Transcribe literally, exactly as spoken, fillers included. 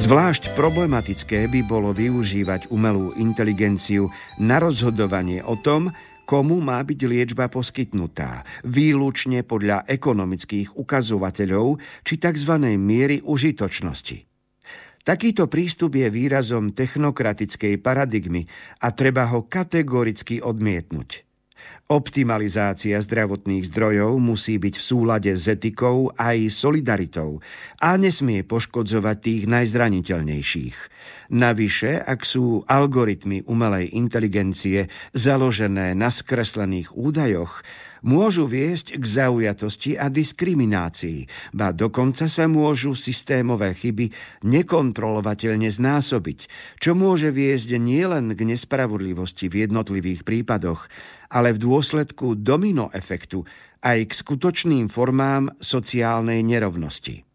Zvlášť problematické by bolo využívať umelú inteligenciu na rozhodovanie o tom, komu má byť liečba poskytnutá, výlučne podľa ekonomických ukazovateľov či tzv. Miery užitočnosti. Takýto prístup je výrazom technokratickej paradigmy a treba ho kategoricky odmietnúť. Optimalizácia zdravotných zdrojov musí byť v súlade s etikou aj solidaritou a nesmie poškodzovať tých najzraniteľnejších. Navyše, ak sú algoritmy umelej inteligencie založené na skreslených údajoch, môžu viesť k zaujatosti a diskriminácii, ba dokonca sa môžu systémové chyby nekontrolovateľne znásobiť, čo môže viesť nielen k nespravodlivosti v jednotlivých prípadoch, ale v dôsledku domino efektu aj k skutočným formám sociálnej nerovnosti.